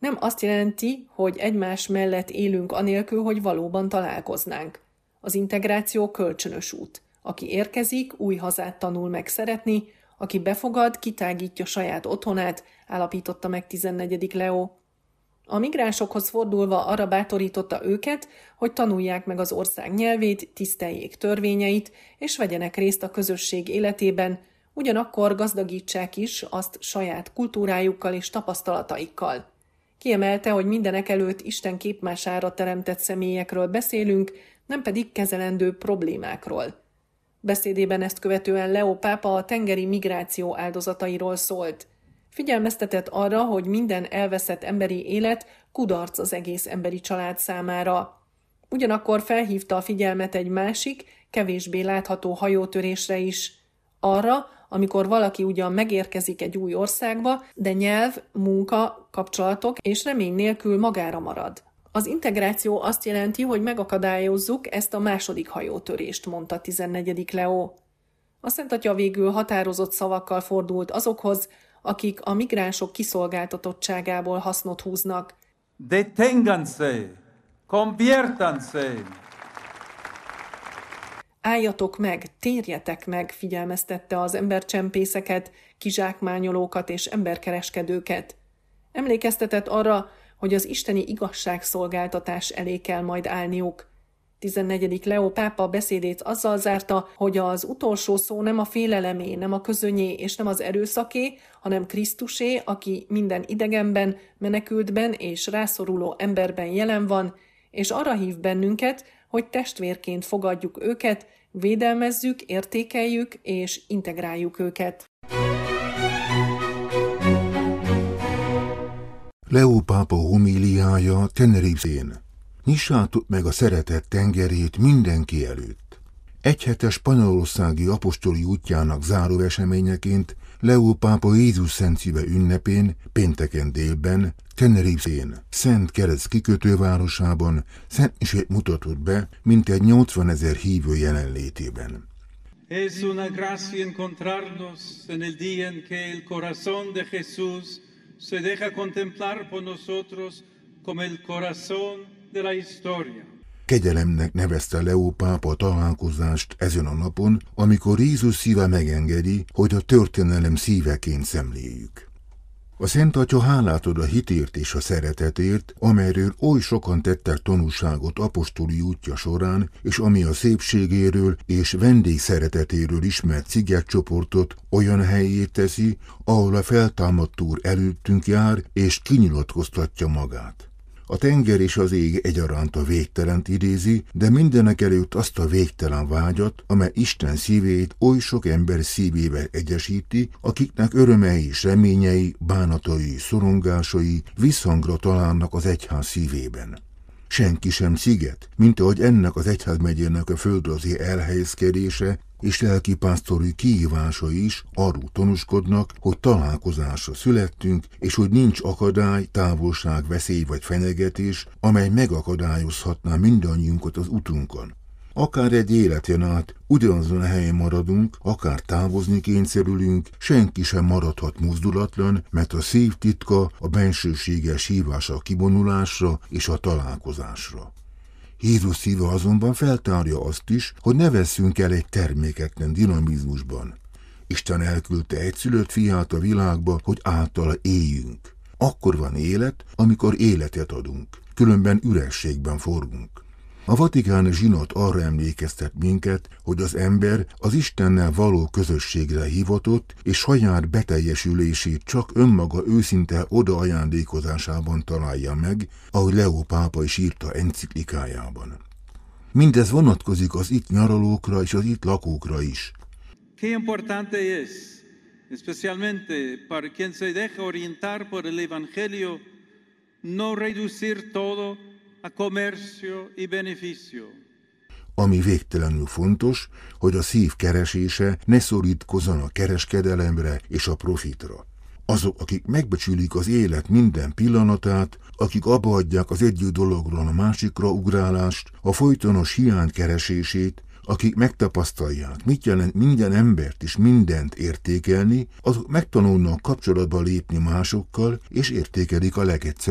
Nem azt jelenti, hogy egymás mellett élünk anélkül, hogy valóban találkoznánk. Az integráció kölcsönös út. Aki érkezik, új hazát tanul meg szeretni, aki befogad, kitágítja saját otthonát, állapította meg 14. Leo. A migránsokhoz fordulva arra bátorította őket, hogy tanulják meg az ország nyelvét, tiszteljék törvényeit, és vegyenek részt a közösség életében, ugyanakkor gazdagítsák is azt saját kultúrájukkal és tapasztalataikkal. Kiemelte, hogy mindenekelőtt Isten képmására teremtett személyekről beszélünk, nem pedig kezelendő problémákról. Beszédében ezt követően Leo pápa a tengeri migráció áldozatairól szólt. Figyelmeztetett arra, hogy minden elveszett emberi élet kudarc az egész emberi család számára. Ugyanakkor felhívta a figyelmet egy másik, kevésbé látható hajótörésre is. Arra, amikor valaki ugyan megérkezik egy új országba, de nyelv, munka, kapcsolatok és remény nélkül magára marad. Az integráció azt jelenti, hogy megakadályozzuk ezt a második hajótörést, mondta 14. Leo. A Szent Atya végül határozott szavakkal fordult azokhoz, akik a migránsok kiszolgáltatottságából hasznot húznak. Deténganse, conviértanse. Álljatok meg, térjetek meg, figyelmeztette az embercsempészeket, kizsákmányolókat és emberkereskedőket. Emlékeztetett arra, hogy az isteni igazságszolgáltatás elé kell majd állniuk. 14. Leo pápa beszédét azzal zárta, hogy az utolsó szó nem a félelemé, nem a közönyé és nem az erőszaké, hanem Krisztusé, aki minden idegenben, menekültben és rászoruló emberben jelen van, és arra hív bennünket, hogy testvérként fogadjuk őket, védelmezzük, értékeljük és integráljuk őket. Leo pápa homíliája Tenerifén. Nyissátok meg a szeretet tengerét mindenki előtt. Egyhetes spanyolországi apostoli útjának záró eseményeként Leo pápa Jézus Szent Szíve ünnepén, pénteken délben, Tenerifén, Szent Kereszt kikötővárosában szent misét mutatott be, mintegy 80 000 hívő jelenlétében. Es una gracia encontrarnos en el día en que el corazón de Jesús se deja contemplar por nosotros como el corazón de la historia. Kegyelemnek nevezte Leo pápa a találkozást ezen a napon, amikor Jézus szíve megengedi, hogy a történelem szíveként szemléljük. A Szent Atya hálát ad a hitért és a szeretetért, amelyről oly sokan tettek tanúságot apostoli útja során, és ami a szépségéről és vendégszeretetéről ismert szigetcsoportot olyan helyét teszi, ahol a feltámadt Úr előttünk jár, és kinyilatkoztatja magát. A tenger és az ég egyaránt a végtelent idézi, de mindenekelőtt azt a végtelen vágyat, amely Isten szívét oly sok ember szívével egyesíti, akiknek örömei és reményei, bánatai és szorongásai visszhangra találnak az egyház szívében. Senki sem sziget, mint ahogy ennek az egyházmegyének a földrajzi elhelyezkedése és lelkipásztori kihívása is arról tanúskodnak, hogy találkozásra születtünk, és hogy nincs akadály, távolság, veszély vagy fenyegetés, amely megakadályozhatná mindannyiunkat az utunkon. Akár egy életen át ugyanazon a helyen maradunk, akár távozni kényszerülünk, senki sem maradhat mozdulatlan, mert a szív titka a bensőséges hívás a kivonulásra és a találkozásra. Jézus szíve azonban feltárja azt is, hogy ne vesszünk el egy terméketlen dinamizmusban. Isten elküldte egyszülött fiát a világba, hogy általa éljünk. Akkor van élet, amikor életet adunk, különben ürességben forgunk. A vatikáni zsinat arra emlékeztet minket, hogy az ember az Istennel való közösségre hivatott, és saját beteljesülését csak önmaga őszinte odaajándékozásában találja meg, ahogy Leo pápa is írta enciklikájában. Mindez vonatkozik az itt nyaralókra és az itt lakókra is. Qué importante es, especialmente para quien se deja orientar por el Evangelio, no reducir todo a comercio y beneficio. Ami végtelenül fontos, hogy a szív keresése ne szorítkozzon a kereskedelemre és a profitra. Azok, akik megbecsülik az élet minden pillanatát, akik abbahagyják az egyik dologról a másikra ugrálást, a folytonos hiány keresését, akik megtapasztalják, mit jelent minden embert és mindent értékelni, azok megtanulnak kapcsolatba lépni másokkal, és értékelik a legegyszerűbb